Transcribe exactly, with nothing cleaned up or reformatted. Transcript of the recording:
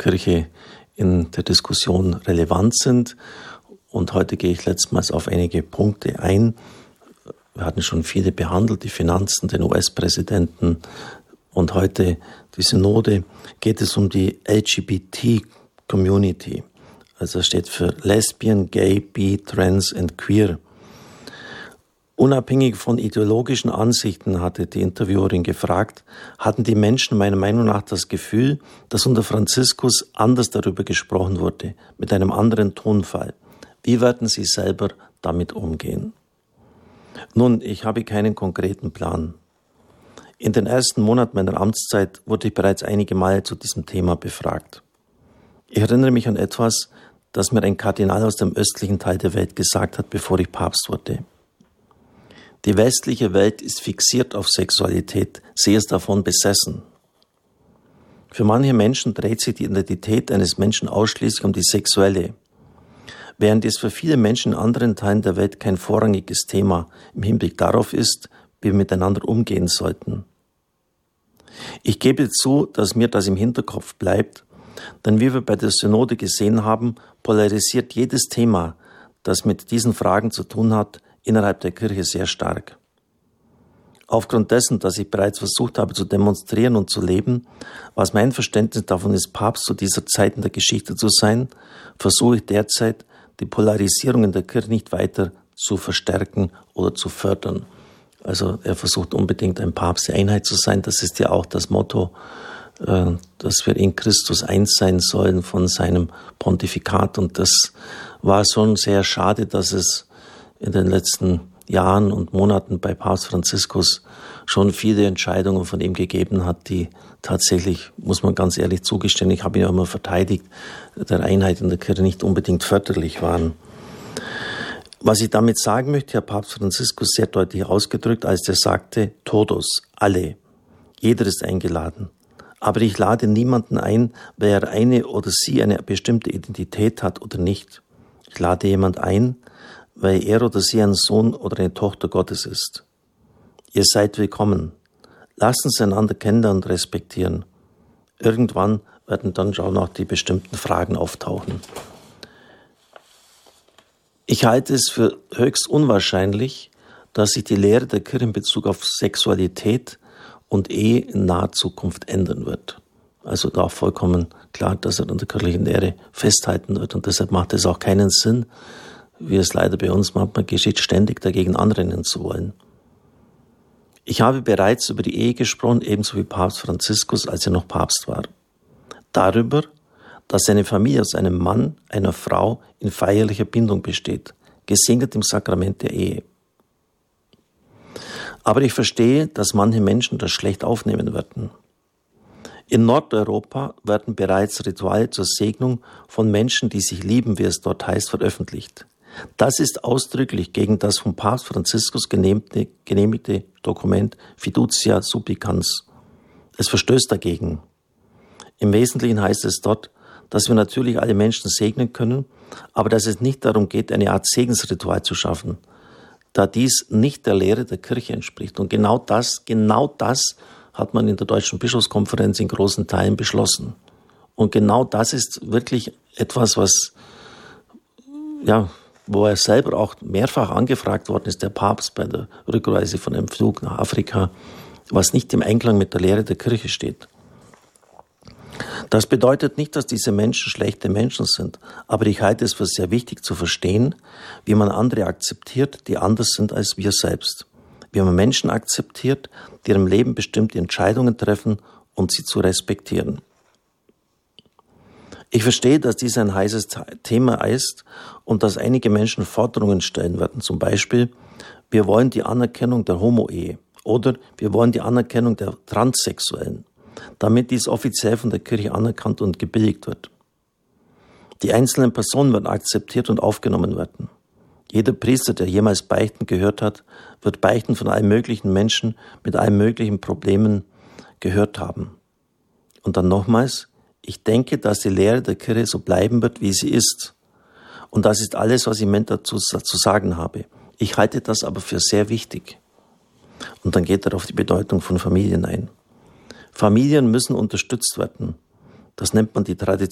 Kirche in der Diskussion relevant sind. Und heute gehe ich letztmals auf einige Punkte ein. Wir hatten schon viele behandelt, die Finanzen, den U S-Präsidenten und heute die Synode. Geht es um die L G B T-Community. Also das steht für Lesbian, Gay, Bi, Trans und Queer. Unabhängig von ideologischen Ansichten, hatte die Interviewerin gefragt, hatten die Menschen meiner Meinung nach das Gefühl, dass unter Franziskus anders darüber gesprochen wurde, mit einem anderen Tonfall. Wie werden sie selber damit umgehen? Nun, ich habe keinen konkreten Plan. In den ersten Monaten meiner Amtszeit wurde ich bereits einige Male zu diesem Thema befragt. Ich erinnere mich an etwas, das mir ein Kardinal aus dem östlichen Teil der Welt gesagt hat, bevor ich Papst wurde. Die westliche Welt ist fixiert auf Sexualität, sie ist davon besessen. Für manche Menschen dreht sich die Identität eines Menschen ausschließlich um die sexuelle, während es für viele Menschen in anderen Teilen der Welt kein vorrangiges Thema im Hinblick darauf ist, wie wir miteinander umgehen sollten. Ich gebe zu, dass mir das im Hinterkopf bleibt, denn wie wir bei der Synode gesehen haben, polarisiert jedes Thema, das mit diesen Fragen zu tun hat, innerhalb der Kirche sehr stark. Aufgrund dessen, dass ich bereits versucht habe zu demonstrieren und zu leben, was mein Verständnis davon ist, Papst zu dieser Zeit in der Geschichte zu sein, versuche ich derzeit, die Polarisierung in der Kirche nicht weiter zu verstärken oder zu fördern. Also er versucht unbedingt ein Papst der Einheit zu sein. Das ist ja auch das Motto, dass wir in Christus eins sein sollen von seinem Pontifikat. Und das war schon sehr schade, dass es in den letzten Jahren und Monaten bei Papst Franziskus schon viele Entscheidungen von ihm gegeben hat, die tatsächlich, muss man ganz ehrlich zugestehen, ich habe ihn auch immer verteidigt, der Einheit in der Kirche nicht unbedingt förderlich waren. Was ich damit sagen möchte, hat Papst Franziskus sehr deutlich ausgedrückt, als er sagte, todos, alle, jeder ist eingeladen. Aber ich lade niemanden ein, weil er eine oder sie eine bestimmte Identität hat oder nicht. Ich lade jemand ein, weil er oder sie ein Sohn oder eine Tochter Gottes ist. Ihr seid willkommen. Lasst uns einander kennenlernen und respektieren. Irgendwann werden dann auch noch die bestimmten Fragen auftauchen. Ich halte es für höchst unwahrscheinlich, dass sich die Lehre der Kirche in Bezug auf Sexualität und Ehe in naher Zukunft ändern wird. Also da vollkommen klar, dass er an der kirchlichen Lehre festhalten wird. Und deshalb macht es auch keinen Sinn, wie es leider bei uns manchmal geschieht, ständig dagegen anrennen zu wollen. Ich habe bereits über die Ehe gesprochen, ebenso wie Papst Franziskus, als er noch Papst war. Darüber, dass eine Familie aus einem Mann, einer Frau in feierlicher Bindung besteht, gesegnet im Sakrament der Ehe. Aber ich verstehe, dass manche Menschen das schlecht aufnehmen werden. In Nordeuropa werden bereits Rituale zur Segnung von Menschen, die sich lieben, wie es dort heißt, veröffentlicht. Das ist ausdrücklich gegen das von Papst Franziskus genehmigte, genehmigte Dokument Fiducia Supplicans. Es verstößt dagegen. Im Wesentlichen heißt es dort, dass wir natürlich alle Menschen segnen können, aber dass es nicht darum geht, eine Art Segensritual zu schaffen, da dies nicht der Lehre der Kirche entspricht. Und genau das, genau das hat man in der Deutschen Bischofskonferenz in großen Teilen beschlossen. Und genau das ist wirklich etwas, was, ja, wo er selber auch mehrfach angefragt worden ist, der Papst bei der Rückreise von einem Flug nach Afrika, was nicht im Einklang mit der Lehre der Kirche steht. Das bedeutet nicht, dass diese Menschen schlechte Menschen sind, aber ich halte es für sehr wichtig zu verstehen, wie man andere akzeptiert, die anders sind als wir selbst. Wie man Menschen akzeptiert, die ihrem Leben bestimmte Entscheidungen treffen, um sie zu respektieren. Ich verstehe, dass dies ein heißes Thema ist und dass einige Menschen Forderungen stellen werden. Zum Beispiel, wir wollen die Anerkennung der Homo-Ehe oder wir wollen die Anerkennung der Transsexuellen, damit dies offiziell von der Kirche anerkannt und gebilligt wird. Die einzelnen Personen werden akzeptiert und aufgenommen werden. Jeder Priester, der jemals Beichten gehört hat, wird Beichten von allen möglichen Menschen mit allen möglichen Problemen gehört haben. Und dann nochmals, ich denke, dass die Lehre der Kirche so bleiben wird, wie sie ist. Und das ist alles, was ich dazu zu sagen habe. Ich halte das aber für sehr wichtig. Und dann geht er auf die Bedeutung von Familien ein. Familien müssen unterstützt werden. Das nennt man die Tradition.